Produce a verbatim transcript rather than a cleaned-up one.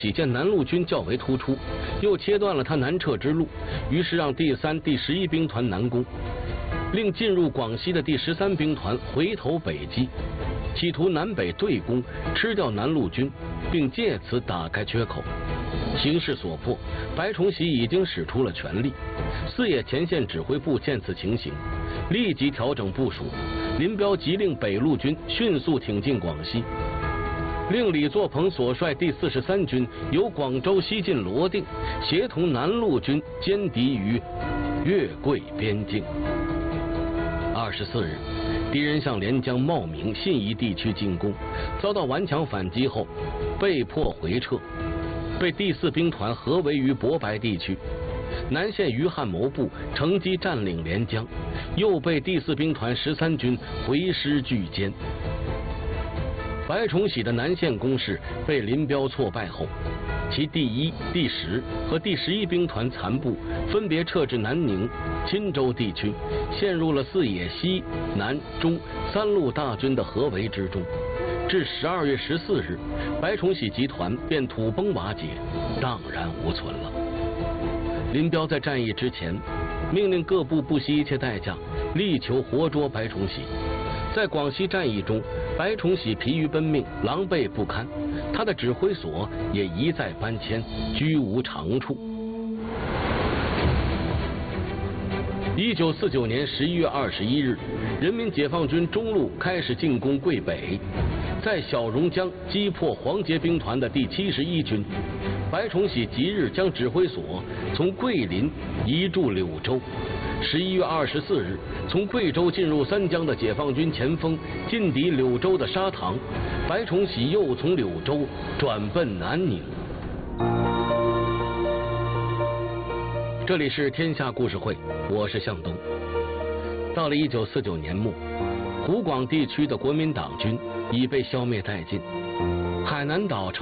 喜见南路军较为突出，又切断了他南撤之路，于是让第三、第十一兵团南攻，令进入广西的第十三兵团回头北击，企图南北对攻，吃掉南路军，并借此打开缺口。形势所迫，白崇禧已经使出了全力。四野前线指挥部见此情形，立即调整部署。林彪急令北路军迅速挺进广西，令李作鹏所率第四十三军由广州西进罗定，协同南路军歼敌于粤桂边境。二十四日，敌人向连江、茂名、信宜地区进攻，遭到顽强反击后，被迫回撤，被第四兵团合围于博白地区。南线余汉谋部乘机占领连江，又被第四兵团十三军回师拒歼。白崇禧的南线攻势被林彪挫败后，其第一、第十和第十一兵团残部分别撤至南宁、钦州地区，陷入了四野西南中三路大军的合围之中。至十二月十四日，白崇禧集团便土崩瓦解，荡然无存了。林彪在战役之前，命令各部不惜一切代价，力求活捉白崇禧。在广西战役中，白崇禧疲于奔命，狼狈不堪，他的指挥所也一再搬迁，居无长处。一九四九年十一月二十一日，人民解放军中路开始进攻桂北，在小榕江击破黄杰兵团的第七十一军。白崇禧即日将指挥所从桂林移驻柳州。十一月二十四日，从贵州进入三江的解放军前锋进抵柳州的沙塘，白崇禧又从柳州转奔南宁。这里是天下故事会，我是向东。到了一九四九年末，湖广地区的国民党军已被消灭殆尽，海南岛成